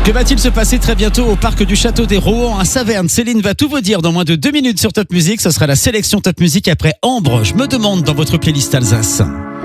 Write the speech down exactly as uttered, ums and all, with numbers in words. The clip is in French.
Que va-t-il se passer très bientôt au parc du Château des Rohan à Saverne? Céline va tout vous dire dans moins de deux minutes sur Top Music. Ce sera la sélection Top Music après Ambre. Je me demande dans votre playlist Alsace.